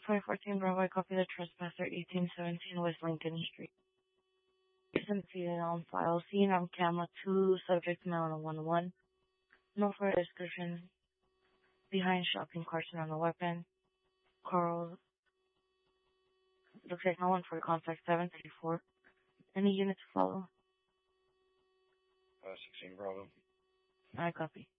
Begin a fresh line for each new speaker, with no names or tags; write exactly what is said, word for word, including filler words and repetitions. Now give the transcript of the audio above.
five fourteen Bravo, I copy the trespasser, eighteen seventeen West Lincoln Street. Isn't seated on file. Scene on camera two, subject male on one one. No further description. Behind shopping carton on the weapon. Carl. Looks like no one for contact seven three four. Any unit to follow?
Uh, sixteen Bravo.
I copy.